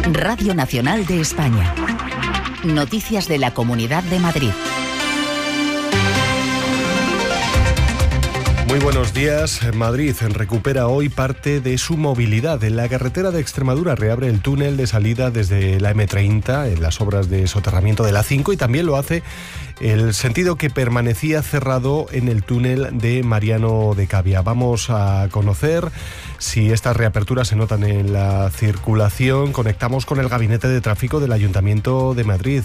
Radio Nacional de España. Noticias de la Comunidad de Madrid. Muy buenos días. Madrid recupera hoy parte de su movilidad. En la carretera de Extremadura reabre el túnel de salida desde la M30 en las obras de soterramiento de la A5 y también lo hace el sentido que permanecía cerrado en el túnel de Mariano de Cavia. Vamos a conocer si estas reaperturas se notan en la circulación. Conectamos con el Gabinete de Tráfico del Ayuntamiento de Madrid.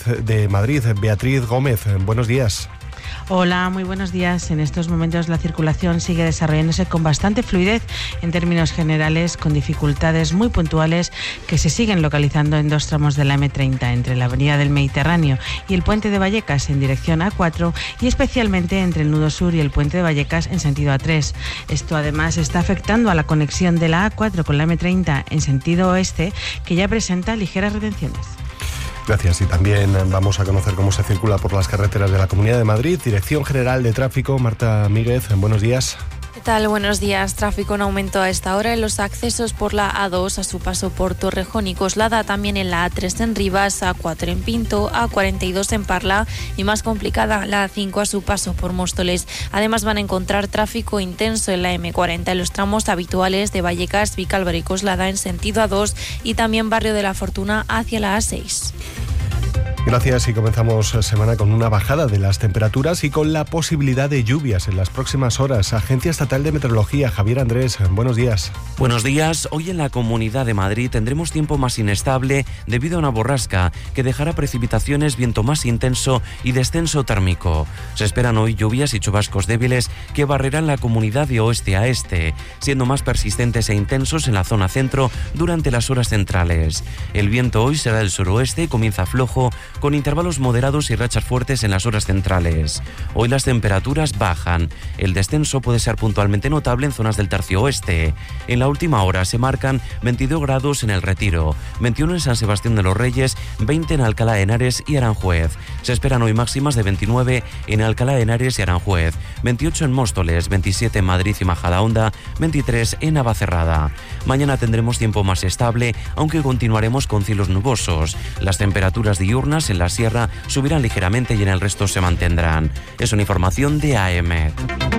Beatriz Gómez, buenos días. Hola, muy buenos días. En estos momentos la circulación sigue desarrollándose con bastante fluidez en términos generales, con dificultades muy puntuales que se siguen localizando en dos tramos de la M30, entre la Avenida del Mediterráneo y el Puente de Vallecas en dirección A4 y especialmente entre el Nudo Sur y el Puente de Vallecas en sentido A3. Esto además está afectando a la conexión de la A4 con la M30 en sentido oeste, que ya presenta ligeras retenciones. Gracias. Y también vamos a conocer cómo se circula por las carreteras de la Comunidad de Madrid. Dirección General de Tráfico, Marta Míguez, buenos días. ¿Qué tal? Buenos días. Tráfico en aumento a esta hora en los accesos por la A2 a su paso por Torrejón y Coslada, también en la A3 en Rivas, A4 en Pinto, A42 en Parla y más complicada la A5 a su paso por Móstoles. Además van a encontrar tráfico intenso en la M40 en los tramos habituales de Vallecas, Vicálvaro y Coslada en sentido A2 y también Barrio de la Fortuna hacia la A6. Gracias y comenzamos semana con una bajada de las temperaturas y con la posibilidad de lluvias en las próximas horas. Agencia Estatal de Meteorología, Javier Andrés, buenos días. Buenos días. Hoy en la Comunidad de Madrid tendremos tiempo más inestable debido a una borrasca que dejará precipitaciones, viento más intenso y descenso térmico. Se esperan hoy lluvias y chubascos débiles que barrerán la comunidad de oeste a este, siendo más persistentes e intensos en la zona centro durante las horas centrales. El viento hoy será del suroeste y comienza flojo, con intervalos moderados y rachas fuertes en las horas centrales. Hoy las temperaturas bajan. El descenso puede ser puntualmente notable en zonas del tercio oeste. En la última hora se marcan 22 grados en El Retiro, 21 en San Sebastián de los Reyes, 20 en Alcalá de Henares y Aranjuez. Se esperan hoy máximas de 29 en Alcalá de Henares y Aranjuez, 28 en Móstoles, 27 en Madrid y Majadahonda, 23 en Navacerrada. Mañana tendremos tiempo más estable, aunque continuaremos con cielos nubosos. Las temperaturas diurnas en la sierra subirán ligeramente y en el resto se mantendrán. Es una información de AEMET.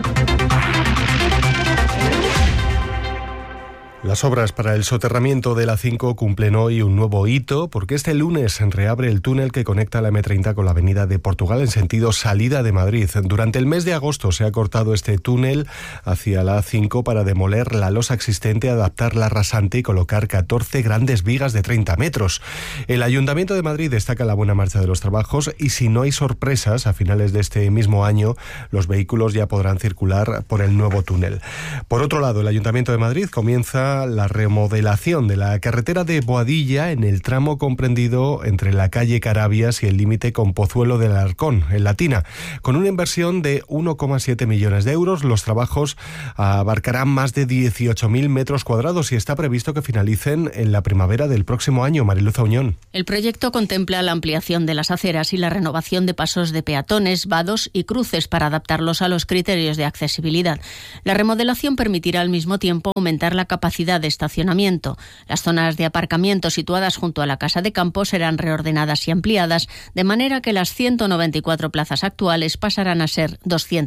Las obras para el soterramiento de la A5 cumplen hoy un nuevo hito porque este lunes reabre el túnel que conecta la M30 con la Avenida de Portugal en sentido salida de Madrid. Durante el mes de agosto se ha cortado este túnel hacia la A5 para demoler la losa existente, adaptar la rasante y colocar 14 grandes vigas de 30 metros. El Ayuntamiento de Madrid destaca la buena marcha de los trabajos y si no hay sorpresas, a finales de este mismo año los vehículos ya podrán circular por el nuevo túnel. Por otro lado, el Ayuntamiento de Madrid comienza la remodelación de la carretera de Boadilla en el tramo comprendido entre la calle Carabias y el límite con Pozuelo del Alarcón, en Latina. Con una inversión de 1,7 millones de euros, los trabajos abarcarán más de 18.000 metros cuadrados y está previsto que finalicen en la primavera del próximo año. Mariluz Auñón. El proyecto contempla la ampliación de las aceras y la renovación de pasos de peatones, vados y cruces para adaptarlos a los criterios de accesibilidad. La remodelación permitirá al mismo tiempo aumentar la capacidad de estacionamiento. Las zonas de aparcamiento situadas junto a la Casa de Campo serán reordenadas y ampliadas, de manera que las 194 plazas actuales pasarán a ser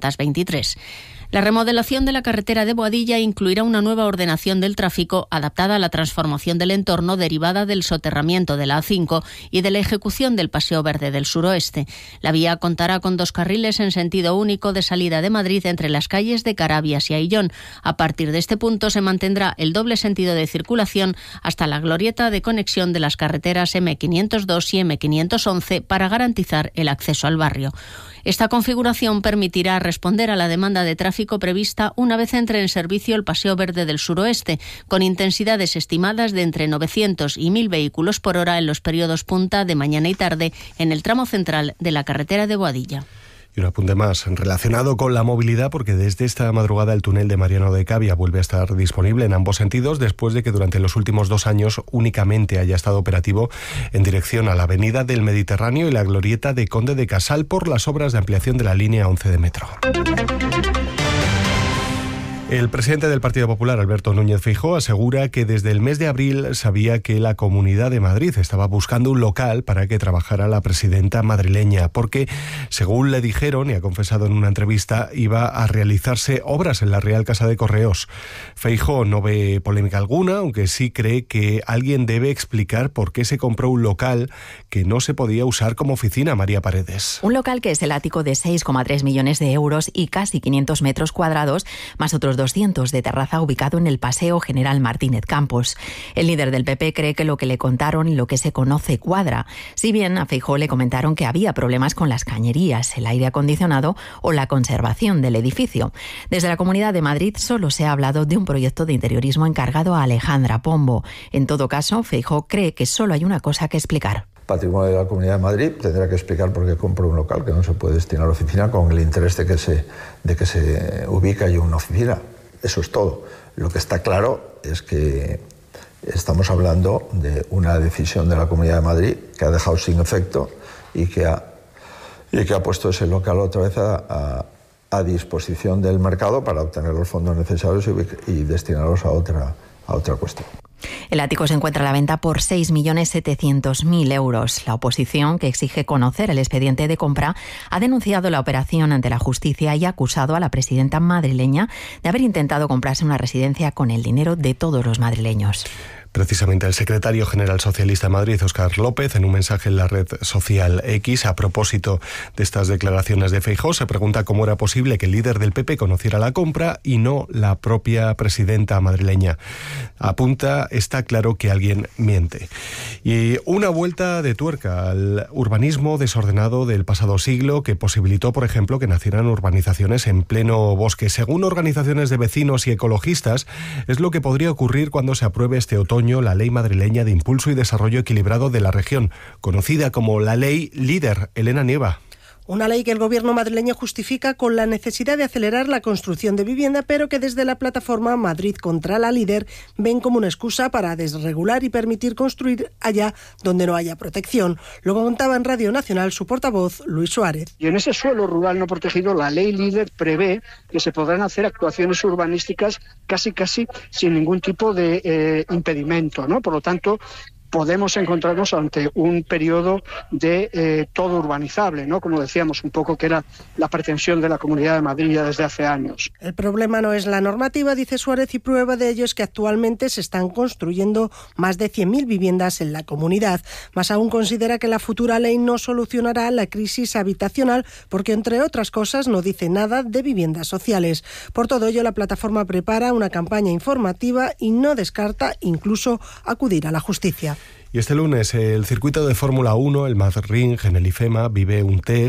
223. La remodelación de la carretera de Boadilla incluirá una nueva ordenación del tráfico adaptada a la transformación del entorno derivada del soterramiento de la A5 y de la ejecución del Paseo Verde del Suroeste. La vía contará con 2 carriles en sentido único de salida de Madrid entre las calles de Carabias y Aillón. A partir de este punto se mantendrá el doble sentido de circulación hasta la glorieta de conexión de las carreteras M502 y M511 para garantizar el acceso al barrio. Esta configuración permitirá responder a la demanda de tráfico prevista una vez entre en servicio el Paseo Verde del Suroeste, con intensidades estimadas de entre 900 y 1.000 vehículos por hora en los periodos punta de mañana y tarde en el tramo central de la carretera de Boadilla. Y un apunte más relacionado con la movilidad, porque desde esta madrugada el túnel de Mariano de Cavia vuelve a estar disponible en ambos sentidos, después de que durante los últimos 2 años únicamente haya estado operativo en dirección a la Avenida del Mediterráneo y la glorieta de Conde de Casal por las obras de ampliación de la línea 11 de metro. El presidente del Partido Popular, Alberto Núñez Feijóo, asegura que desde el mes de abril sabía que la Comunidad de Madrid estaba buscando un local para que trabajara la presidenta madrileña, porque, según le dijeron y ha confesado en una entrevista, iba a realizarse obras en la Real Casa de Correos. Feijóo no ve polémica alguna, aunque sí cree que alguien debe explicar por qué se compró un local que no se podía usar como oficina. María Paredes. Un local que es el ático de 6,3 millones de euros y casi 500 metros cuadrados, más otros 200 de terraza, ubicado en el Paseo General Martínez Campos. El líder del PP cree que lo que le contaron y lo que se conoce cuadra. Si bien a Feijóo le comentaron que había problemas con las cañerías, el aire acondicionado o la conservación del edificio. Desde la Comunidad de Madrid solo se ha hablado de un proyecto de interiorismo encargado a Alejandra Pombo. En todo caso, Feijóo cree que solo hay una cosa que explicar. Patrimonio de la Comunidad de Madrid tendrá que explicar por qué compró un local que no se puede destinar a la oficina con el interés de que se ubique allí una oficina. Eso es todo. Lo que está claro es que estamos hablando de una decisión de la Comunidad de Madrid que ha dejado sin efecto y que ha puesto ese local otra vez a disposición del mercado para obtener los fondos necesarios y destinarlos a otra cuestión. El ático se encuentra a la venta por 6.700.000 euros. La oposición, que exige conocer el expediente de compra, ha denunciado la operación ante la justicia y ha acusado a la presidenta madrileña de haber intentado comprarse una residencia con el dinero de todos los madrileños. Precisamente el secretario general socialista de Madrid, Óscar López, en un mensaje en la red social X, a propósito de estas declaraciones de Feijóo, se pregunta cómo era posible que el líder del PP conociera la compra y no la propia presidenta madrileña. Apunta, está claro que alguien miente. Y una vuelta de tuerca al urbanismo desordenado del pasado siglo que posibilitó, por ejemplo, que nacieran urbanizaciones en pleno bosque. Según organizaciones de vecinos y ecologistas, es lo que podría ocurrir cuando se apruebe este otoño la Ley Madrileña de Impulso y Desarrollo Equilibrado de la Región, conocida como la Ley Líder. Elena Nieva. Una ley que el gobierno madrileño justifica con la necesidad de acelerar la construcción de vivienda, pero que desde la plataforma Madrid contra la Líder ven como una excusa para desregular y permitir construir allá donde no haya protección. Lo contaba en Radio Nacional su portavoz, Luis Suárez. Y en ese suelo rural no protegido, la ley Líder prevé que se podrán hacer actuaciones urbanísticas casi sin ningún tipo de impedimento, ¿no? Por lo tanto, podemos encontrarnos ante un periodo de todo urbanizable, ¿no? Como decíamos, un poco que era la pretensión de la Comunidad de Madrid ya desde hace años. El problema no es la normativa, dice Suárez, y prueba de ello es que actualmente se están construyendo más de 100.000 viviendas en la comunidad. Más aún considera que la futura ley no solucionará la crisis habitacional porque, entre otras cosas, no dice nada de viviendas sociales. Por todo ello, la plataforma prepara una campaña informativa y no descarta incluso acudir a la justicia. Y este lunes el circuito de Fórmula 1, el Madrid en el IFEMA, vive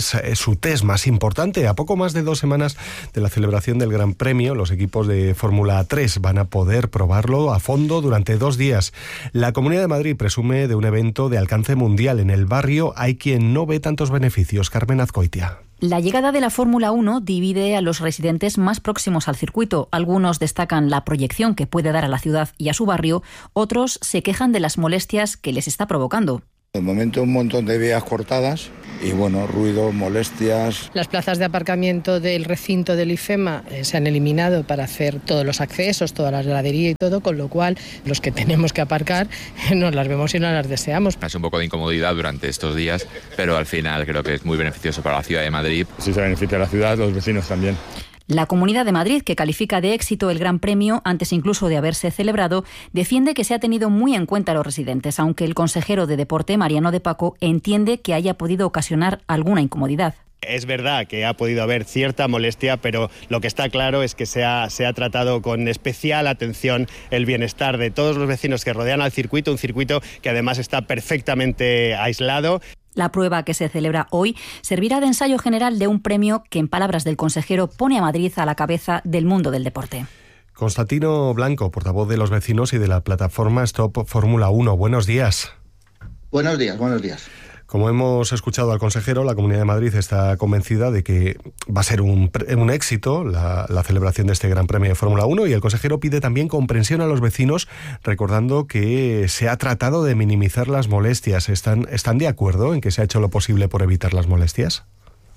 su test más importante. A poco más de 2 semanas de la celebración del Gran Premio, los equipos de Fórmula 3 van a poder probarlo a fondo durante 2 días. La Comunidad de Madrid presume de un evento de alcance mundial. En el barrio hay quien no ve tantos beneficios. Carmen Azcoitia. La llegada de la Fórmula 1 divide a los residentes más próximos al circuito. Algunos destacan la proyección que puede dar a la ciudad y a su barrio, otros se quejan de las molestias que les está provocando. De momento un montón de vías cortadas y ruido, molestias. Las plazas de aparcamiento del recinto del IFEMA se han eliminado para hacer todos los accesos, toda la gradería y todo, con lo cual los que tenemos que aparcar nos las vemos y no las deseamos. Es un poco de incomodidad durante estos días, pero al final creo que es muy beneficioso para la ciudad de Madrid. Si se beneficia a la ciudad, los vecinos también. La Comunidad de Madrid, que califica de éxito el Gran Premio antes incluso de haberse celebrado, defiende que se ha tenido muy en cuenta a los residentes, aunque el consejero de Deporte, Mariano de Paco, entiende que haya podido ocasionar alguna incomodidad. Es verdad que ha podido haber cierta molestia, pero lo que está claro es que se ha tratado con especial atención el bienestar de todos los vecinos que rodean al circuito, un circuito que además está perfectamente aislado. La prueba, que se celebra hoy, servirá de ensayo general de un premio que, en palabras del consejero, pone a Madrid a la cabeza del mundo del deporte. Constantino Blanco, portavoz de los vecinos y de la plataforma Stop Fórmula 1. Buenos días. Buenos días. Como hemos escuchado al consejero, la Comunidad de Madrid está convencida de que va a ser un éxito la celebración de este Gran Premio de Fórmula 1, y el consejero pide también comprensión a los vecinos, recordando que se ha tratado de minimizar las molestias. ¿Están de acuerdo en que se ha hecho lo posible por evitar las molestias?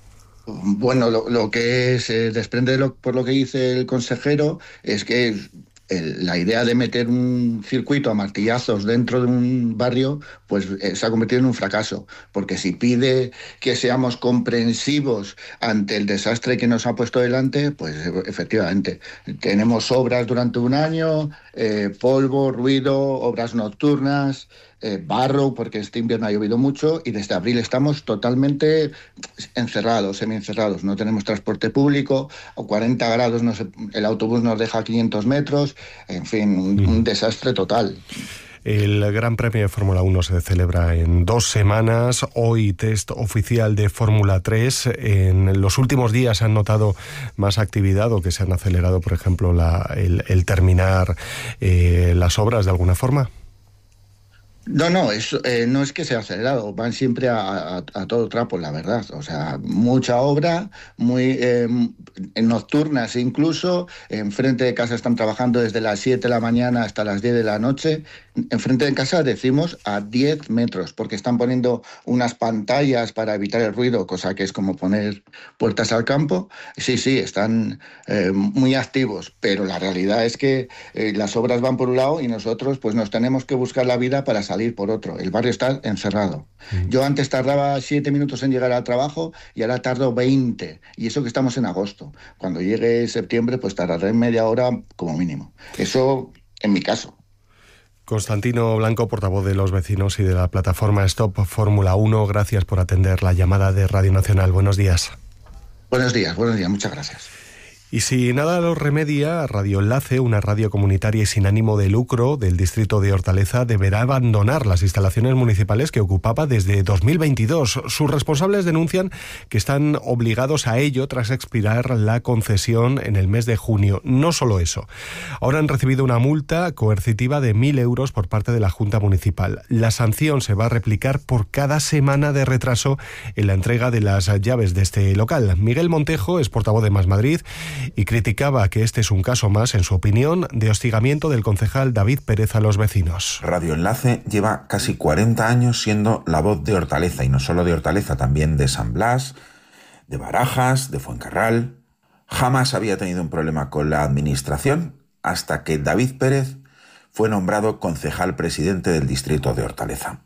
Bueno, lo que se desprende por lo que dice el consejero es que la idea de meter un circuito a martillazos dentro de un barrio pues se ha convertido en un fracaso, porque si pide que seamos comprensivos ante el desastre que nos ha puesto delante, pues efectivamente tenemos obras durante un año, polvo, ruido, obras nocturnas, barro, porque este invierno ha llovido mucho, y desde abril estamos totalmente encerrados, semi-encerrados. No tenemos transporte público, a 40 grados el autobús nos deja a 500 metros, en fin, un desastre total. El Gran Premio de Fórmula 1 se celebra en 2 semanas. Hoy test oficial de Fórmula 3. En los últimos días se han notado más actividad o que se han acelerado, por ejemplo, el terminar las obras de alguna forma. No, eso, no es que sea acelerado, van siempre a todo trapo, la verdad. O sea, mucha obra, muy nocturnas incluso. Enfrente de casa están trabajando desde las 7 de la mañana hasta las 10 de la noche. Enfrente de casa decimos a 10 metros, porque están poniendo unas pantallas para evitar el ruido, cosa que es como poner puertas al campo. Sí, están muy activos, pero la realidad es que las obras van por un lado y nosotros pues nos tenemos que buscar la vida para salir por otro. El barrio está encerrado. Yo antes tardaba 7 minutos en llegar al trabajo y ahora tardo 20, y eso que estamos en agosto. Cuando llegue septiembre pues tardaré media hora como mínimo. Eso en mi caso. Constantino Blanco, portavoz de los vecinos y de la plataforma Stop Fórmula 1, gracias por atender la llamada de Radio Nacional. Buenos días. Buenos días, muchas gracias. Y si nada lo remedia, Radio Enlace, una radio comunitaria y sin ánimo de lucro del distrito de Hortaleza, deberá abandonar las instalaciones municipales que ocupaba desde 2022. Sus responsables denuncian que están obligados a ello tras expirar la concesión en el mes de junio. No solo eso, ahora han recibido una multa coercitiva de 1.000 euros por parte de la Junta Municipal. La sanción se va a replicar por cada semana de retraso en la entrega de las llaves de este local. Miguel Montejo es portavoz de Más Madrid y criticaba que este es un caso más, en su opinión, de hostigamiento del concejal David Pérez a los vecinos. Radio Enlace lleva casi 40 años siendo la voz de Hortaleza, y no solo de Hortaleza, también de San Blas, de Barajas, de Fuencarral. Jamás había tenido un problema con la administración hasta que David Pérez fue nombrado concejal presidente del distrito de Hortaleza.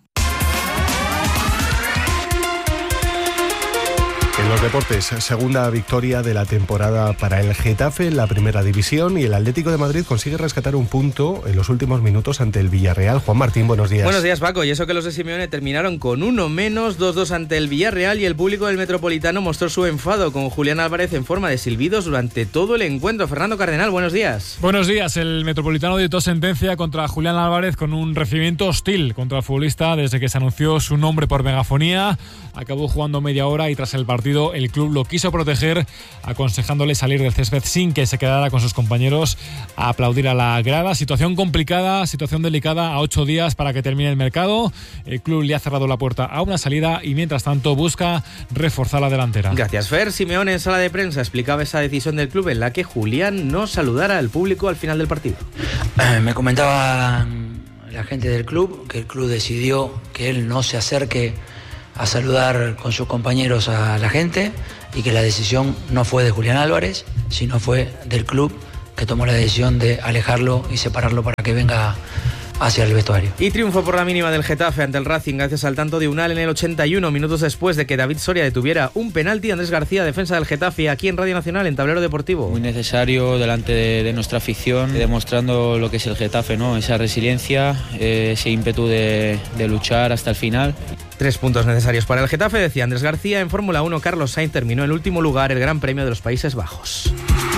En los deportes, segunda victoria de la temporada para el Getafe en la primera división, y el Atlético de Madrid consigue rescatar un punto en los últimos minutos ante el Villarreal. Juan Martín, buenos días. Buenos días, Paco. Y eso que los de Simeone terminaron con 1 menos, 2-2 ante el Villarreal, y el público del Metropolitano mostró su enfado con Julián Álvarez en forma de silbidos durante todo el encuentro. Fernando Cardenal, buenos días. Buenos días. El Metropolitano dictó sentencia contra Julián Álvarez con un recibimiento hostil contra el futbolista desde que se anunció su nombre por megafonía. Acabó jugando media hora y tras el partido el club lo quiso proteger, aconsejándole salir del césped sin que se quedara con sus compañeros a aplaudir a la grada. Situación complicada, situación delicada a 8 días para que termine el mercado. El club le ha cerrado la puerta a una salida y mientras tanto busca reforzar la delantera. Gracias, Fer. Simeone en sala de prensa explicaba esa decisión del club en la que Julián no saludara al público al final del partido. Me comentaba la gente del club que el club decidió que él no se acerque a saludar con sus compañeros a la gente, y que la decisión no fue de Julián Álvarez, sino fue del club, que tomó la decisión de alejarlo y separarlo para que venga hacia el vestuario. Y triunfo por la mínima del Getafe ante el Racing gracias al tanto de Unal en el 81, minutos después de que David Soria detuviera un penalti. Andrés García, defensa del Getafe, aquí en Radio Nacional, en Tablero Deportivo. Muy necesario delante de nuestra afición, demostrando lo que es el Getafe, ¿no? Esa resiliencia, ese ímpetu de luchar hasta el final. 3 puntos necesarios para el Getafe, decía Andrés García. En Fórmula 1, Carlos Sainz terminó en último lugar el Gran Premio de los Países Bajos.